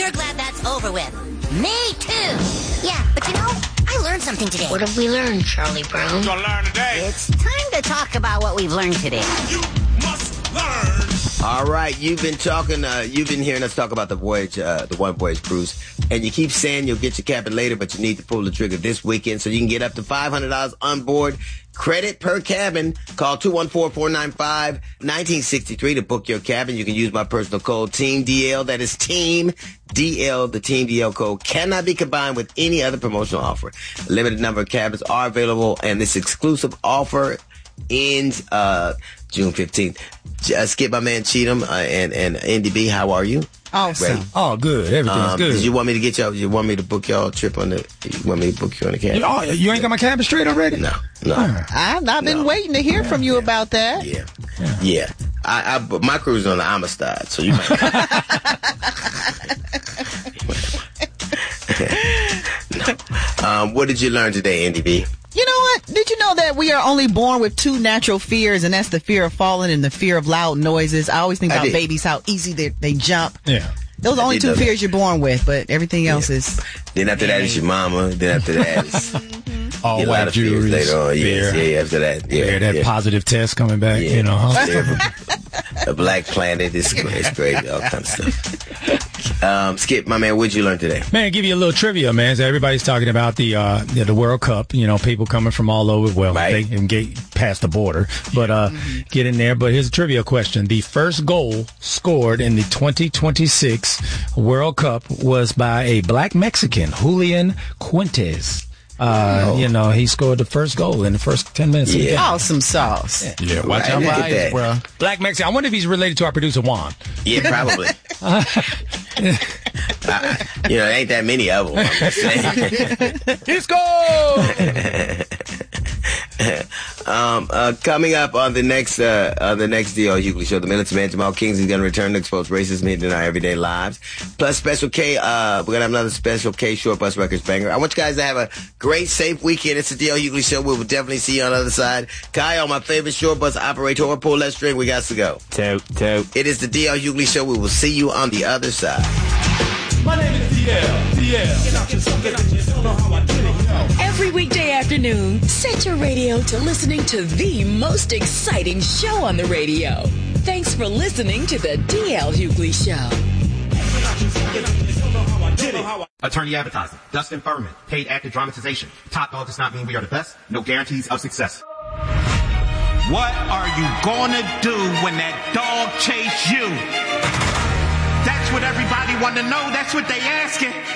sure glad that's over with. Me too. Yeah, but I learned something today. What have we learned, Charlie Brown? What you gonna learn today? It's time to talk about what we've learned today. You must learn. All right, you've been hearing us talk about the voyage, the One Voyage cruise, and you keep saying you'll get your cabin later, but you need to pull the trigger this weekend so you can get up to $500 on board. Credit per cabin. Call 214-495-1963 to book your cabin. You can use my personal code, Team DL. That is Team DL. The Team DL code cannot be combined with any other promotional offer. A limited number of cabins are available, and this exclusive offer ends June 15th. Skip, my man Cheatham and NDB, how are you? Awesome. Ready? Oh, good. Everything's good. Did you want me to you want me to book y'all a trip on you want me to book you on the cabin? You ain't got my cabin straight already? No. I've been waiting to hear from you about that. Yeah. My cruise is on the Amistad, so you might. No. What did you learn today, NDB? You know what? Did you know that we are only born with two natural fears, and that's the fear of falling and the fear of loud noises? I always think about babies, how easy they jump. Yeah. Those are the only two fears you're born with, but everything else is... Then after that is your mama. Then after that is... all white jewelry later on. Yeah, after that. Yeah, that positive test coming back, A black planet. It's crazy. All kinds of stuff. Skip, my man, what'd you learn today? Man, give you a little trivia, man. So everybody's talking about the World Cup. People coming from all over. Well, they can get past the border, but get in there. But here's a trivia question. The first goal scored in the 2026 World Cup was by a black Mexican, Julian Fuentes. He scored the first goal in the first 10 minutes of the game. Awesome sauce. Yeah, watch out for eyes, bro. Black Mexican. I wonder if he's related to our producer, Juan. Yeah, probably. Ain't that many of them. I'm just saying. Let's go! Coming up on the next DL Hughley show, the Militant Man Jamal Kingsley is going to return to expose racism in our everyday lives. Plus, Special K, we're going to have another Special K Short Bus Records banger. I want you guys to have a great, safe weekend. It's the DL Hughley show. We will definitely see you on the other side. Kyle, my favorite short bus operator, pull that string. We got to go. Tote. It is the DL Hughley show. We will see you on the other side. My name is DL. Every weekday afternoon, set your radio to listening to the most exciting show on the radio. Thanks for listening to the DL Hughley Show. Attorney advertising, Dustin Furman, paid actor dramatization. Top dog does not mean we are the best. No guarantees of success. What are you gonna do when that dog chase you? That's what everybody want to know. That's what they asking.